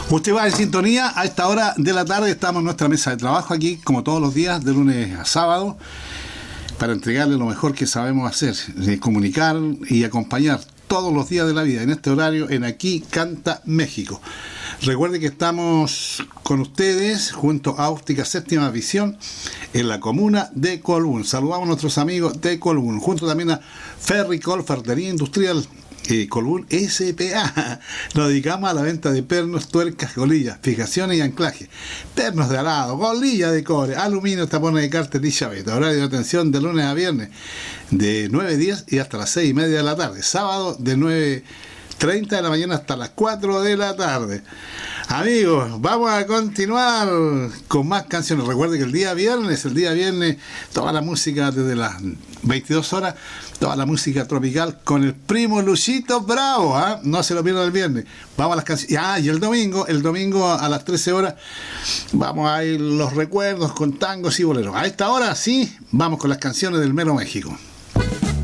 Usted va en sintonía. A esta hora de la tarde estamos en nuestra mesa de trabajo aquí, como todos los días, de lunes a sábado, para entregarle lo mejor que sabemos hacer, comunicar y acompañar todos los días de la vida en este horario en Aquí Canta México. Recuerde que estamos con ustedes junto a Óptica Séptima Visión en la comuna de Colbún. Saludamos a nuestros amigos de Colbún, junto también a Ferricol, Ferretería Industrial Colbún S.P.A. Nos dedicamos a la venta de pernos, tuercas, golillas, fijaciones y anclaje. Pernos de arado, golillas de cobre, aluminio, tapones de cárter y chaveta. Horario de atención de lunes a viernes de 9:10 y hasta las 6:30 de la tarde. Sábado de 9:30 de la mañana hasta las 4 de la tarde. Amigos, vamos a continuar con más canciones. Recuerden que el día viernes, toda la música desde las 22 horas, toda la música tropical con el primo Luchito Bravo, ¿eh? No se lo pierdan el viernes. Vamos a las canciones. Y el domingo a las 13 horas, vamos a ir los recuerdos con tangos y boleros. A esta hora sí, vamos con las canciones del Mero México.